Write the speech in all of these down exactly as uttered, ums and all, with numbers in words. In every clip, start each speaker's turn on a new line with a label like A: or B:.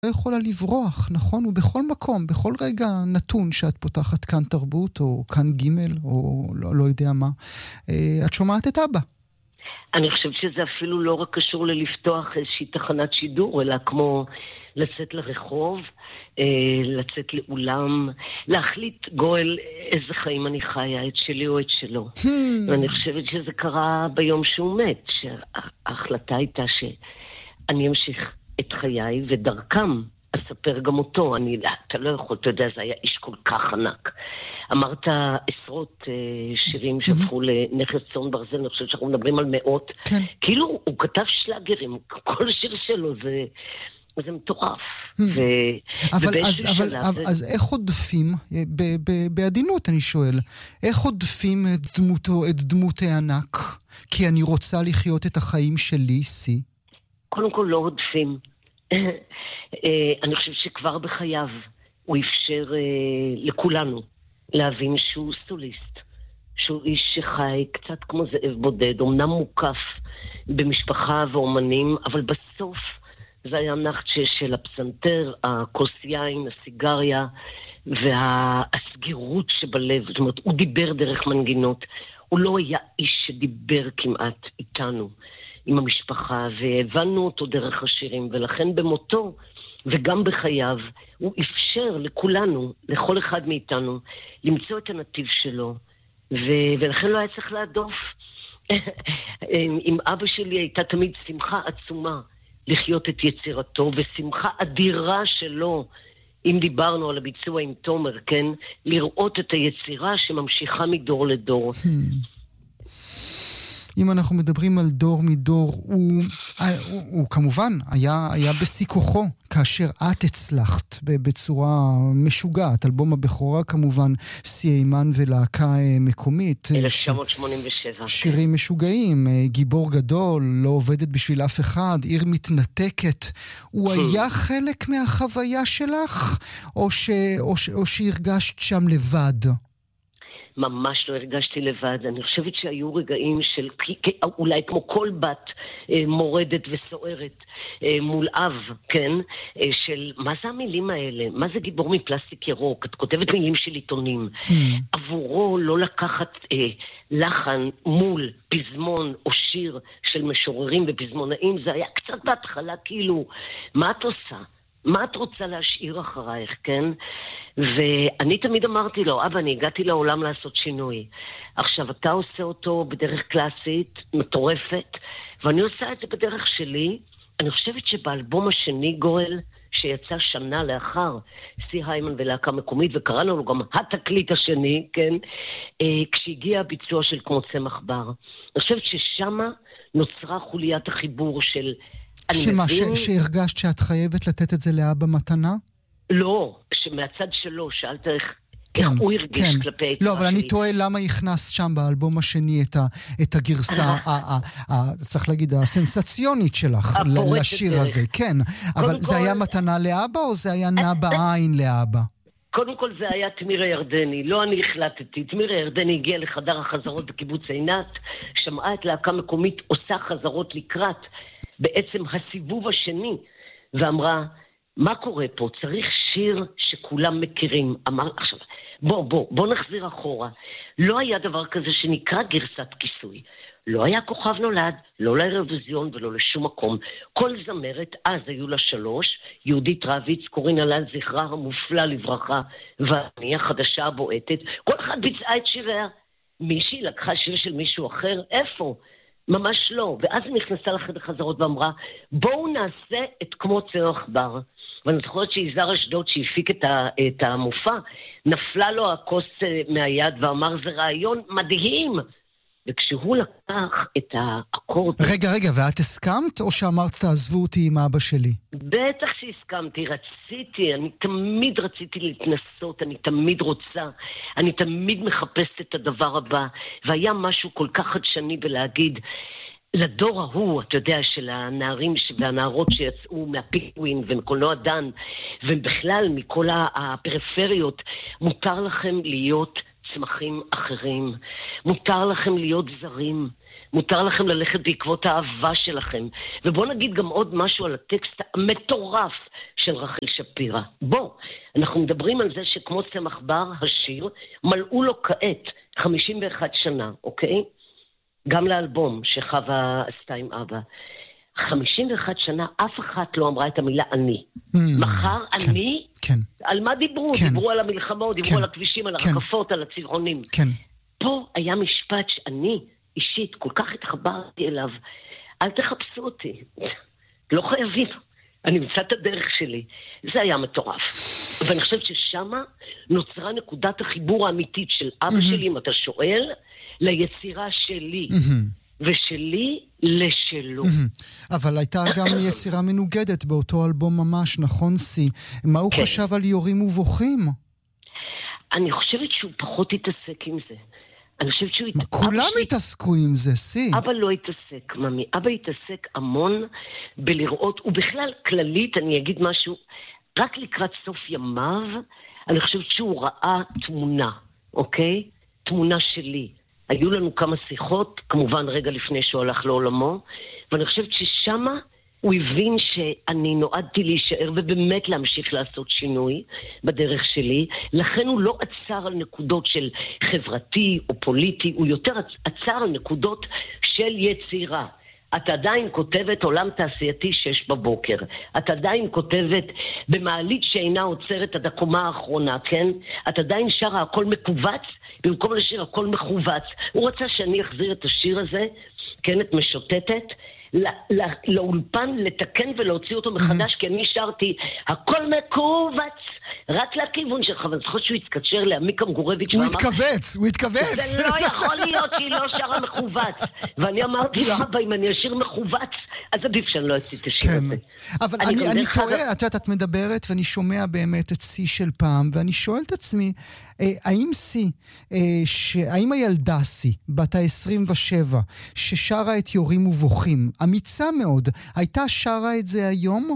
A: לא יכולה לברוח, נכון? ובכל מקום, בכל רגע נתון שאת פותחת כאן תרבות, או כאן גימל, או לא, לא יודע מה, את שומעת את אבא.
B: אני חושבת שזה אפילו לא רק קשור ללפתוח איזושהי תחנת שידור, אלא כמו לצאת לרחוב, לצאת לאולם, להחליט גואל איזה חיים אני חיה, את שלי או את שלו. ואני חושבת שזה קרה ביום שהוא מת, שההחלטה הייתה שאני אמשיך את חיי ודרכם אספר גם אותו. אני, אתה לא יכול, אתה יודע, זה היה איש כל כך ענק. אמרת עשרות uh, שירים שהפכו לנכס צאן ברזל, אני חושבת שאנחנו מדברים על מאות.
A: כן.
B: כאילו הוא כתב שלאגרים, כל שיר שלו זה, זה מטורף. ו...
A: אבל, אז, אבל, אבל, אז איך עודפים, ב, ב, בעדינות אני שואל, איך עודפים את דמותו, את דמות הענק? כי אני רוצה לחיות את החיים שלי, סי.
B: קודם כל לא עודפים. אני חושבת שכבר בחייו הוא אפשר לכולנו להבין שהוא סוליסט, שהוא איש שחי קצת כמו זאב בודד, אמנם מוקף במשפחה ואומנים, אבל בסוף זה היה נחצ'ה של הפסנתר, הכוס יין, הסיגריה והסגירות שבלב. זאת אומרת, הוא דיבר דרך מנגינות, הוא לא היה איש שדיבר כמעט איתנו, עם המשפחה, והבנו אותו דרך השירים, ולכן במותו וגם בחייו הוא אפשר לכולנו, לכל אחד מאיתנו, למצוא את הנתיב שלו, ו- ולכן לא היה צריך להדוף. עם אבא שלי הייתה תמיד שמחה עצומה לחיות את יצירתו, ושמחה אדירה שלו, אם דיברנו על הביצוע עם תומר, כן? לראות את היצירה שממשיכה מדור לדור.
A: אם אנחנו מדברים על דור מדור, הוא, הוא, הוא כמובן היה, היה בסיכוחו, כאשר את הצלחת בצורה משוגעת. אלבום הבכורה כמובן, סי אימן ולהקה מקומית.
B: אלף תשע מאות שמונים ושבע.
A: שירים משוגעים, גיבור גדול, לא עובדת בשביל אף אחד, עיר מתנתקת. הוא היה חלק מהחוויה שלך, או, ש, או, ש, או שהרגשת שם לבד?
B: ממש לא הרגשתי לבד. אני חושבת שהיו רגעים של, אולי כמו כל בת מורדת וסוערת מול אב, כן? של מה זה המילים האלה? מה זה גיבור מפלסטיק ירוק? את כותבת מילים של עיתונים. Mm. עבורו לא לקחת אה, לחן מול פזמון או שיר של משוררים ופזמונאים, זה היה קצת בהתחלה כאילו, מה את עושה? מה את רוצה להשאיר אחרייך, כן? ואני תמיד אמרתי לו, אבא, אני הגעתי לעולם לעשות שינוי. עכשיו, אתה עושה אותו בדרך קלאסית, מטורפת, ואני עושה את זה בדרך שלי. אני חושבת שבאלבום השני, גואל, שיצא שנה לאחר סי היימן ולהקה מקומית, וקראנו לו גם התקליט השני, כן? כשהגיע הביצוע של כמו צמח בר. אני חושבת ששמה נוצרה חוליית החיבור של...
A: שמה, מבין... ש- שהרגשת שאת חייבת לתת את זה לאבא מתנה?
B: לא, שמהצד שלו, שאלת איך, כן, איך הוא הרגיש כן. כלפי היצירה
A: לא, אבל
B: שלי.
A: אני טועה למה הכנסת שם באלבום השני את, ה- את הגרסה, ה- ה- ה- צריך להגיד, הסנסציונית שלך לשיר
B: דרך.
A: הזה, כן. אבל זה כל... היה מתנה לאבא או זה היה נע בעין לאבא?
B: קודם כל זה היה תמיר הירדני, לא אני החלטתי. תמיר הירדני הגיע לחדר החזרות בקיבוץ עינת, שמעה את להקה מקומית עושה חזרות לקראת, בעצם הסיבוב השני, ואמרה, מה קורה פה? צריך שיר שכולם מכירים. אמר, עכשיו, בוא, בוא, בוא נחזיר אחורה. לא היה דבר כזה שנקרא גרסת כיסוי. לא היה כוכב נולד, לא לאירוויזיון ולא לשום מקום. כל זמרת, אז היו לה שלוש, יהודית רביץ, קורינה לן זכרה המופלא לברכה, ואני החדשה הבועטת, כל אחד ביצעה את שיריה. מישהי לקחה שיר של מישהו אחר, איפה? ממש לא. ואז היא נכנסה לחדר חזרות ואמרה, בואו נעשה את כמו צמח בר. ואני זוכרת שיזהר אשדוד שהפיק את, ה, את המופע, נפלה לו הכוס מהיד ואמר, זה רעיון מדהים. וכשהוא לקח את האקורד...
A: רגע, רגע, ואת הסכמת או שאמרת תעזבו אותי עם אבא שלי?
B: בטח שהסכמתי, רציתי, אני תמיד רציתי להתנסות, אני תמיד רוצה, אני תמיד מחפשת את הדבר הבא, והיה משהו כל כך חדשני בלהגיד, לדור ההוא, אתה יודע, של הנערים והנערות שיצאו מהפיקווין ומקולנוע דן, ובכלל מכל הפריפריות, מותר לכם להיות צמחים אחרים, מותר לכם להיות זרים, מותר לכם ללכת בעקבות האהבה שלכם. ובואו נגיד גם עוד משהו על הטקסט המטורף של רחל שפירא. בוא, אנחנו מדברים על זה שכמו צמח בר, השיר, מלאו לו כעת חמישים ואחת שנה, אוקיי? גם לאלבום שחווה עשתה עם אבא. חמישים ואחת שנה, אף אחת לא אמרה את המילה אני. Mm, מחר כן, אני? כן. על מה דיברו? כן. דיברו על המלחמות, דיברו כן. על הכבישים, על כן. הרקפות, על הצבעונים. כן. פה היה משפט שאני אישית כל כך התחברתי אליו. אל תחפשו אותי. לא חייבים. אני אמצא את הדרך שלי. זה היה מטורף. ואני חושבת ששמה נוצרה נקודת החיבור האמיתית של אבא mm-hmm. שלי, אם אתה שואל, ליצירה שלי. Mm-hmm. ושלי לשלו.
A: אבל הייתה גם יצירה מנוגדת באותו אלבום ממש, נכון סי? מה הוא חשב על יורים ובוכים?
B: אני חושבת שהוא פחות התעסק עם זה. אני חושבת שהוא...
A: כולם התעסקו עם זה, סי.
B: אבא לא התעסק, ממי. אבא התעסק המון בלראות, ובכלל כללית, אני אגיד משהו, רק לקראת סוף ימיו, אני חושבת שהוא ראה תמונה, אוקיי? תמונה שלי. היו לנו כמה שיחות, כמובן רגע לפני שהוא הלך לעולמו, ואני חושבת ששמה הוא הבין שאני נועדתי להישאר ובאמת להמשיך לעשות שינוי בדרך שלי, לכן הוא לא עצר על נקודות של חברתי או פוליטי, הוא יותר עצר על נקודות של יצירה. את עדיין כותבת עולם תעשייתי שש בבוקר. את עדיין כותבת במעלית שאינה עוצרת עד הקומה האחרונה, כן? את עדיין שרה הכל מקובץ, במקום לשיר הכל מחובץ. הוא רצה שאני אחזיר את השיר הזה, כן, את משוטטת, לאולפן לתקן ולהוציא אותו מחדש, כי אני שרתי הכל מקובץ, רק לכיוון שלך, ואני זוכרת שהוא התקשר לעמיקה מגורביץ'
A: הוא התכווץ, הוא התכווץ.
B: זה לא יכול להיות שהיא לא שרה מחובץ. ואני אמרתי לו, אבא, אם אני אשיר מחובץ, אז עדיף שאני לא אציא את השיר הזה.
A: אבל אני טועה, את יודעת, את מדברת, ואני שומע באמת את סי של פעם, ואני שואל את עצמי, האם סי, האם הילדה סי, בת ה-עשרים ושבע, ששרה את יורים ובוכים, אמיצה מאוד, הייתה שרה את זה היום?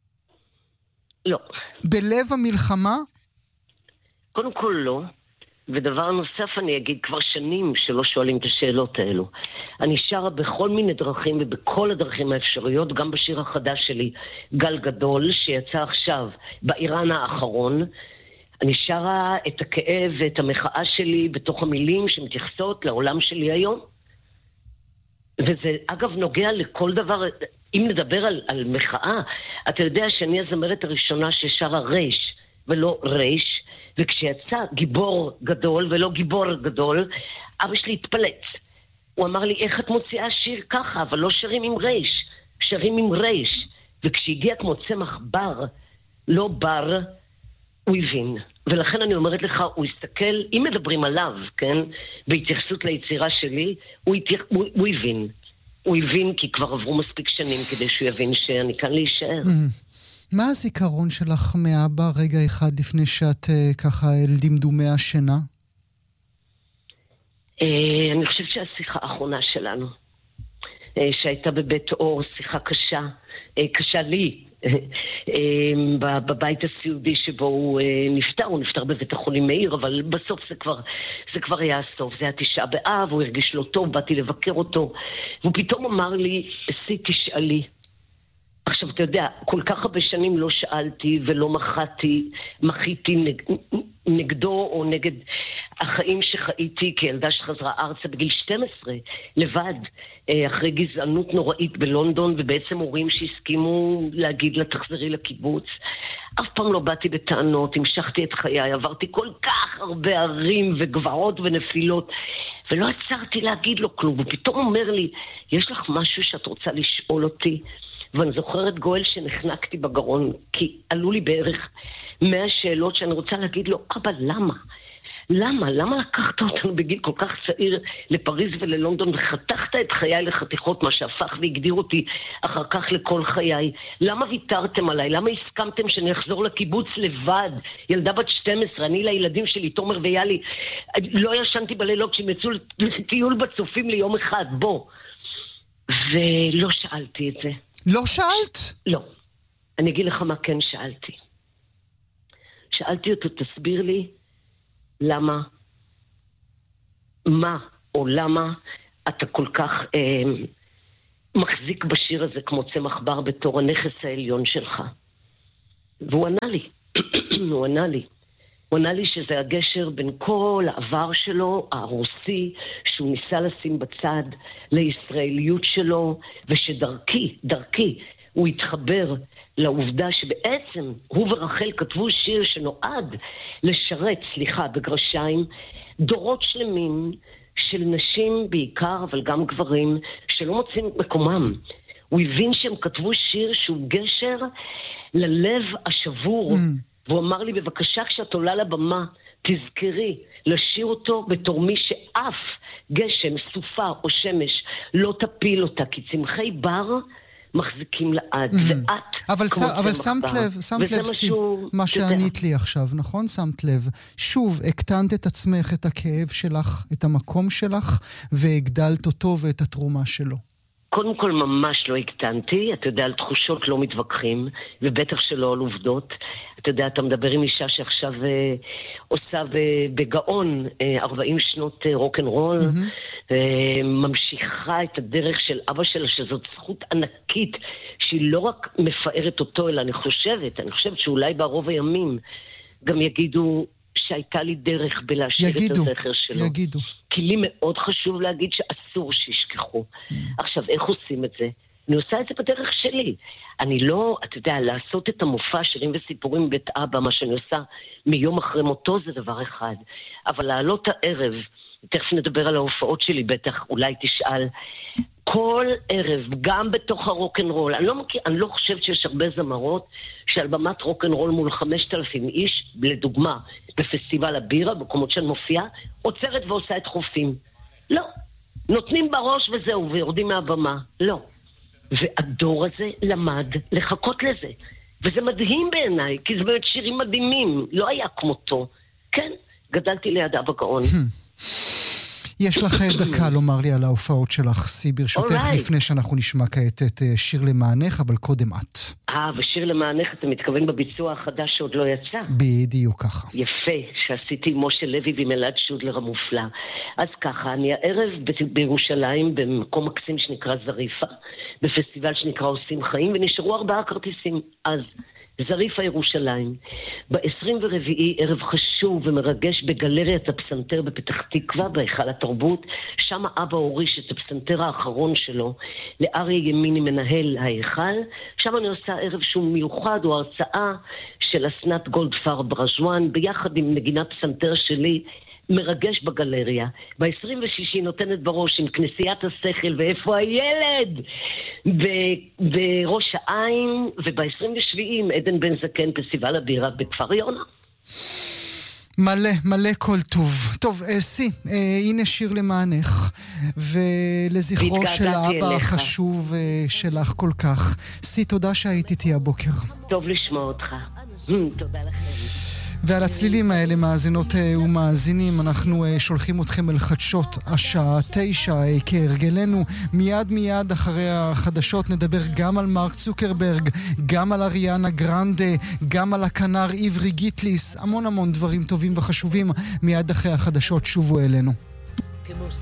B: לא.
A: בלב המלחמה?
B: קודם כל לא. ודבר נוסף אני אגיד, כבר שנים שלא שואלים את השאלות האלו. אני שרה בכל מיני דרכים ובכל הדרכים האפשריות, גם בשיר החדש שלי, גל גדול, שיצא עכשיו באיראן האחרון. אני שרה את הכאב ואת המחאה שלי בתוך המילים שמתייחסות לעולם שלי היום. וזה אגב נוגע לכל דבר, אם נדבר על, על מחאה, אתה יודע שאני הזמרת הראשונה ששרה רייש ולא רייש, וכשיצא גיבור גדול ולא גיבור גדול, אבא שלי התפלץ. הוא אמר לי, איך את מוציאה שיר ככה, אבל לא שרים עם רייש, שרים עם רייש. וכשהגיע כמו צמח בר, לא בר, הוא הבין. ולכן אני אומרת לך, הוא הסתכל, אם מדברים עליו, כן, בהתייחסות ליצירה שלי, הוא, התייח, הוא, הוא הבין. הוא הבין כי כבר עברו מספיק שנים כדי שהוא יבין שאני כאן להישאר.
A: מה הזיכרון שלך מאבא רגע אחד לפני שאת ככה אל דמדומי השינה?
B: אני חושבת שהשיחה האחרונה שלנו, שהייתה בבית אור, שיחה קשה, קשה לי, בבית הסיעודי שבו הוא נפטר, הוא נפטר בבית החולים מאיר, אבל בסוף זה כבר, זה כבר היה הסוף, זה היה תשעה באב, הוא הרגיש לו טוב, באתי לבקר אותו, והוא פתאום אמר לי, סי תשאלי. עכשיו אתה יודע, כל כך הרבה שנים לא שאלתי ולא מחאתי, מחיתי נג, נגדו או נגד החיים שחייתי כילדה שחזרה ארצה בגיל שתים עשרה, לבד, אחרי גזענות נוראית בלונדון, ובעצם הורים שהסכימו להגיד לה תחזרי לקיבוץ. אף פעם לא באתי בטענות, המשכתי את חיי, עברתי כל כך הרבה ערים וגבעות ונפילות, ולא עצרתי להגיד לו כלום. ופתאום אומר לי, יש לך משהו שאת רוצה לשאול אותי? ואני זוכרת גואל שנחנקתי בגרון, כי עלו לי בערך מאה שאלות שאני רוצה להגיד לו, אבא, למה? למה? למה לקחת אותנו בגיל כל כך צעיר לפריז וללונדון וחתכת את חיי לחתיכות, מה שהפך והגדיר אותי אחר כך לכל חיי? למה ויתרתם עליי? למה הסכמתם שאני אחזור לקיבוץ לבד? ילדה בת שתים עשרה, אני לילדים שלי, תומר ויאלי, לא ישנתי בלילות כשהם יצאו לטיול בצופים ליום אחד, בוא. ולא שאלתי את זה.
A: לא שאלת?
B: לא. אני אגיד לך מה כן שאלתי. שאלתי אותו, תסביר לי למה, מה או למה אתה כל כך אה, מחזיק בשיר הזה כמו צמח בר בתור הנכס העליון שלך. והוא ענה לי, הוא ענה לי. הוא ענה לי שזה הגשר בין כל העבר שלו, הרוסי, שהוא ניסה לשים בצד, לישראליות שלו, ושדרכי, דרכי, הוא התחבר לעובדה שבעצם הוא ורחל כתבו שיר שנועד לשרת, סליחה, בגרשיים, דורות שלמים של נשים בעיקר, אבל גם גברים, שלא מוצאים את מקומם. הוא הבין שהם כתבו שיר שהוא גשר ללב השבור, mm. והוא אמר לי, בבקשה, כשאת עולה לבמה, תזכרי לשיר אותו בתור מי שאף גשם, סופה או שמש לא תפיל אותה, כי צמחי בר מחזיקים לעד, mm-hmm. ואת
A: אבל
B: כמו
A: ס... אבל
B: צמח
A: שמת
B: בר.
A: לב, שמת לב
B: משהו,
A: מה שענית לי עכשיו, נכון? שמת לב. שוב, הקטנת את עצמך, את הכאב שלך, את המקום שלך, והגדלת אותו ואת התרומה שלו.
B: קודם כל ממש לא הקטנתי, אתה יודע, על תחושות לא מתווכחים, ובטח שלא על עובדות. אתה יודע, אתה מדבר עם אישה שעכשיו אה, עושה בגאון אה, ארבעים שנות אה, רוק'נ'רול, mm-hmm. אה, ממשיכה את הדרך של אבא שלה, שזאת זכות ענקית, שהיא לא רק מפארת אותו, אלא אני חושבת, אני חושבת שאולי ברוב הימים גם יגידו שהייתה לי דרך בלהשאיר את הזכר שלו.
A: יגידו.
B: כי לי מאוד חשוב להגיד שאסור שישכחו. Mm. עכשיו, איך עושים את זה? אני עושה את זה בדרך שלי. אני לא, אתה יודע, לעשות את המופע שירים וסיפורים בית אבא, מה שאני עושה מיום אחרי מותו זה דבר אחד. אבל לעלות הערב, תכף נדבר על ההופעות שלי, בטח אולי תשאל, כל ערב, גם בתוך הרוק'נ'רול, אני לא מכיר, אני לא חושבת שיש הרבה זמרות שעל במת רוק'נ'רול מול חמשת אלפים איש, לדוגמה, בפסטיבל הבירה, במקומות שאני מופיעה, עוצרת ועושה את חופים. לא. נותנים בראש וזהו, ויורדים מהבמה. לא. והדור הזה למד לחכות לזה. וזה מדהים בעיניי, כי זה באמת שירים מדהימים. לא היה כמותו. כן, גדלתי ליד אבא גאון.
A: יש לך דקה לומר לי על ההופעות שלך, סי, ברשותך, לפני שאנחנו נשמע כעת את שיר למענך, אבל קודם את.
B: אה, ושיר למענך, אתה מתכוון בביצוע החדש שעוד לא יצא?
A: בדיוק ככה.
B: יפה, שעשיתי עם משה לוי ועם אלעד שודלר המופלא. אז ככה, אני הערב בירושלים, במקום מקסים שנקרא זריפה, בפסטיבל שנקרא עושים חיים, ונשארו ארבעה כרטיסים. אז זריפה ירושלים, ב-עשרים ורביעי ערב חשוב ומרגש בגלריית הפסנתר בפתח תקווה, בהיכל התרבות, שם אבא הוריש את הפסנתר האחרון שלו לאריה ימיני מנהל ההיכל, שם אני עושה ערב שהוא מיוחד, הוא הרצאה של אסנת גולדפר ברז'ואן, ביחד עם נגינת פסנתר שלי, מרגש בגלריה. ב-עשרים ושישי נותנת בראש עם כנסיית השכל ואיפה הילד בראש העין, וב-עשרים ושבעה עם עדן בן זקן פסטיבל הבירה בכפר יונה.
A: מלא, מלא כל טוב. טוב, סי, אה, הנה שיר למענך, ולזכרו של האבא החשוב אה, שלך כל כך. סי, תודה שהיית איתי הבוקר.
B: טוב לשמוע אותך. תודה לכם.
A: ועל הצלילים האלה, מאזינות ומאזינים, אנחנו שולחים אתכם אל חדשות השעה תשע, כהרגלנו. מיד מיד אחרי החדשות נדבר גם על מרק צוקרברג, גם על אריאנה גרנדה, גם על הכנר עברי גיטליס, המון המון דברים טובים וחשובים. מיד אחרי החדשות שובו אלינו.